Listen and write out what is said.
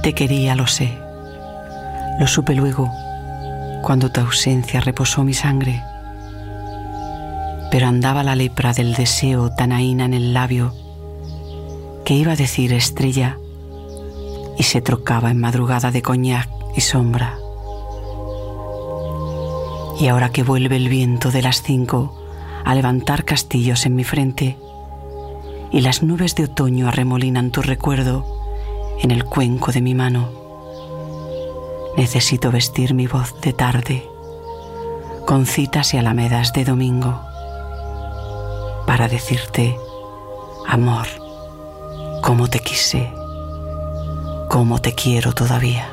Te quería, lo sé. Lo supe luego, cuando tu ausencia reposó mi sangre. Pero andaba la lepra del deseo tan ahína en el labio, que iba a decir estrella y se trocaba en madrugada de coñac y sombra. Y ahora que vuelve el viento de las 5 a levantar castillos en mi frente, y las nubes de otoño arremolinan tu recuerdo en el cuenco de mi mano, necesito vestir mi voz de tarde con citas y alamedas de domingo para decirte, amor, cómo te quise, cómo te quiero todavía.